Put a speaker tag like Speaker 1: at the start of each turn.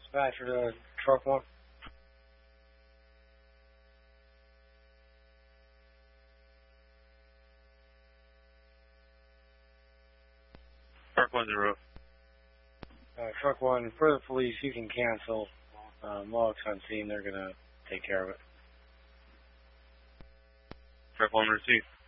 Speaker 1: Dispatcher to truck 1.
Speaker 2: Truck 10.
Speaker 1: Truck 1, for the police, you can cancel. Logs on scene, they're going to take care of it.
Speaker 2: Truck 1 received.